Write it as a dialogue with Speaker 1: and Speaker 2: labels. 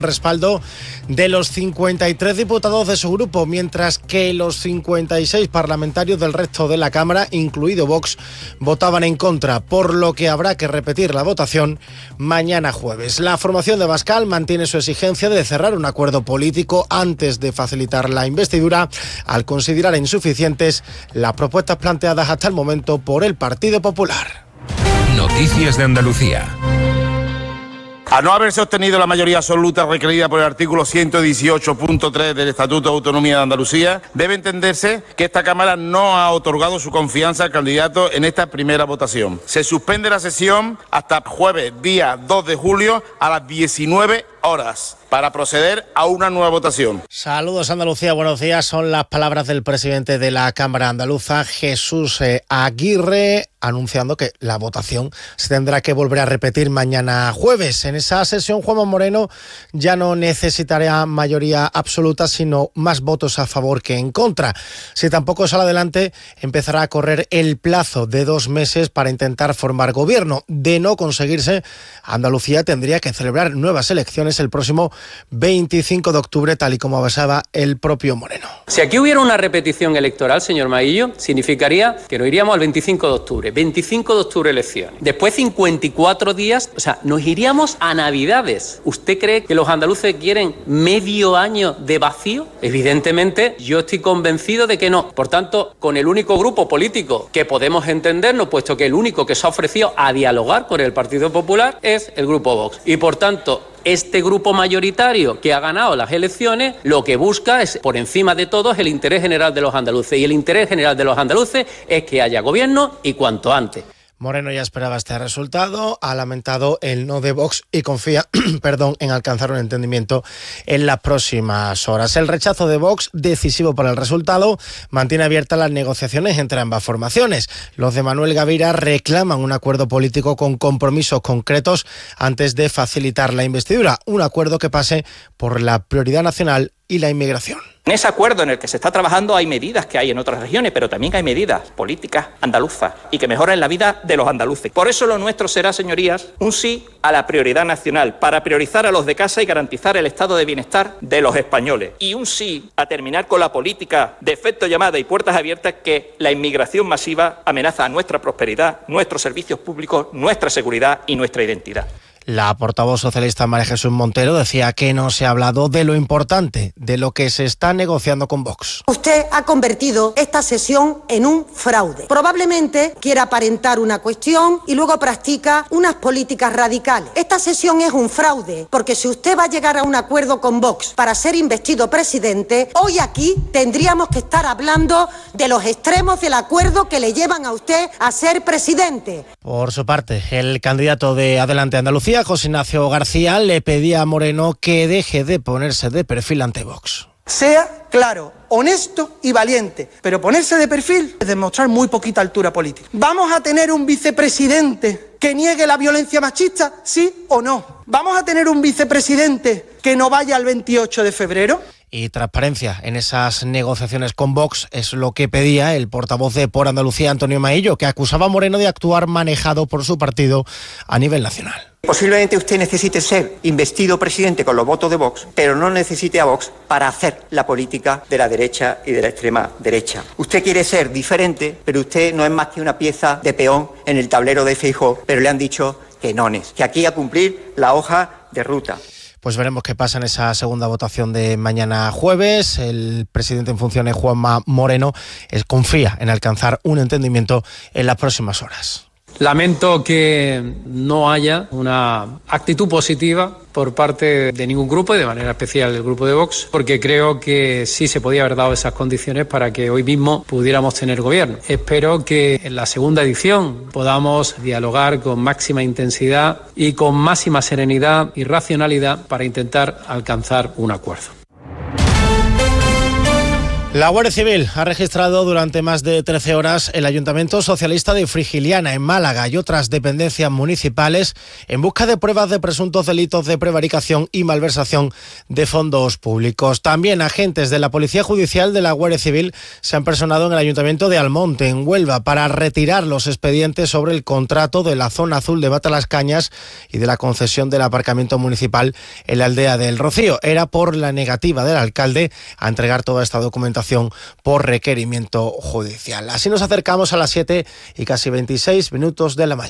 Speaker 1: respaldo de los 53 diputados de su grupo, mientras que los 56 parlamentarios del resto de la Cámara, incluido Vox, votaban en contra, por lo que habrá que repetir la votación mañana jueves. La formación de Abascal mantiene su exigencia de cerrar un acuerdo político antes de facilitar la investidura, al considerar insuficientes las propuestas planteadas hasta el momento por el Partido Popular.
Speaker 2: Noticias de Andalucía.
Speaker 3: A no haberse obtenido la mayoría absoluta requerida por el artículo 118.3 del Estatuto de Autonomía de Andalucía, debe entenderse que esta Cámara no ha otorgado su confianza al candidato en esta primera votación. Se suspende la sesión hasta jueves, día 2 de julio, a las 19 horas, para proceder a una nueva votación.
Speaker 1: Saludos Andalucía, buenos días. Son las palabras del presidente de la Cámara Andaluza, Jesús Aguirre, anunciando que la votación se tendrá que volver a repetir mañana jueves. En esa sesión, Juanma Moreno ya no necesitará mayoría absoluta, sino más votos a favor que en contra. Si tampoco sale adelante, empezará a correr el plazo de 2 meses para intentar formar gobierno. De no conseguirse, Andalucía tendría que celebrar nuevas elecciones el próximo 25 de octubre, tal y como avanzaba el propio Moreno.
Speaker 4: Si aquí hubiera una repetición electoral, señor Maillo, significaría que nos iríamos al 25 de octubre. 25 de octubre elecciones. Después 54 días, o sea, nos iríamos a Navidades. ¿Usted cree que los andaluces quieren medio año de vacío? Evidentemente, yo estoy convencido de que no. Por tanto, con el único grupo político que podemos entendernos, puesto que el único que se ha ofrecido a dialogar con el Partido Popular es el Grupo Vox. Y por tanto, este grupo mayoritario que ha ganado las elecciones lo que busca es, por encima de todo, el interés general de los andaluces. Y el interés general de los andaluces es que haya gobierno y cuanto antes.
Speaker 1: Moreno ya esperaba este resultado, ha lamentado el no de Vox y confía en alcanzar un entendimiento en las próximas horas. El rechazo de Vox, decisivo para el resultado, mantiene abiertas las negociaciones entre ambas formaciones. Los de Manuel Gavira reclaman un acuerdo político con compromisos concretos antes de facilitar la investidura, un acuerdo que pase por la prioridad nacional y la inmigración.
Speaker 5: En ese acuerdo en el que se está trabajando hay medidas que hay en otras regiones, pero también hay medidas políticas andaluzas y que mejoran la vida de los andaluces. Por eso lo nuestro será, señorías, un sí a la prioridad nacional, para priorizar a los de casa y garantizar el estado de bienestar de los españoles. Y un sí a terminar con la política de efecto llamada y puertas abiertas, que la inmigración masiva amenaza a nuestra prosperidad, nuestros servicios públicos, nuestra seguridad y nuestra identidad.
Speaker 1: La portavoz socialista María Jesús Montero decía que no se ha hablado de lo importante, de lo que se está negociando con Vox.
Speaker 6: Usted ha convertido esta sesión en un fraude. Probablemente quiera aparentar una cuestión y luego practica unas políticas radicales. Esta sesión es un fraude, porque si usted va a llegar a un acuerdo con Vox para ser investido presidente, hoy aquí tendríamos que estar hablando de los extremos del acuerdo que le llevan a usted a ser presidente.
Speaker 1: Por su parte, el candidato de Adelante Andalucía, José Ignacio García, le pedía a Moreno que deje de ponerse de perfil ante Vox.
Speaker 7: Sea claro, honesto y valiente, pero ponerse de perfil es demostrar muy poquita altura política. ¿Vamos a tener un vicepresidente que niegue la violencia machista, sí o no? ¿Vamos a tener un vicepresidente que no vaya al 28 de febrero?
Speaker 1: Y transparencia en esas negociaciones con Vox es lo que pedía el portavoz de Por Andalucía, Antonio Maillo, que acusaba a Moreno de actuar manejado por su partido a nivel nacional.
Speaker 8: Posiblemente usted necesite ser investido presidente con los votos de Vox, pero no necesite a Vox para hacer la política de la derecha y de la extrema derecha. Usted quiere ser diferente, pero usted no es más que una pieza de peón en el tablero de Feijóo, pero le han dicho que no es, que aquí a cumplir la hoja de ruta.
Speaker 1: Pues veremos qué pasa en esa segunda votación de mañana jueves. El presidente en funciones, Juanma Moreno, confía en alcanzar un entendimiento en las próximas horas.
Speaker 4: Lamento que no haya una actitud positiva por parte de ningún grupo y de manera especial del grupo de Vox, porque creo que sí se podía haber dado esas condiciones para que hoy mismo pudiéramos tener gobierno. Espero que en la segunda edición podamos dialogar con máxima intensidad y con máxima serenidad y racionalidad para intentar alcanzar un acuerdo.
Speaker 1: La Guardia Civil ha registrado durante más de 13 horas el Ayuntamiento Socialista de Frigiliana, en Málaga, y otras dependencias municipales en busca de pruebas de presuntos delitos de prevaricación y malversación de fondos públicos. También agentes de la Policía Judicial de la Guardia Civil se han personado en el Ayuntamiento de Almonte, en Huelva, para retirar los expedientes sobre el contrato de la zona azul de Matalascañas y de la concesión del aparcamiento municipal en la aldea del Rocío. Era por la negativa del alcalde a entregar toda esta documentación por requerimiento judicial. Así nos acercamos a las 7 y casi 26 minutos de la mañana.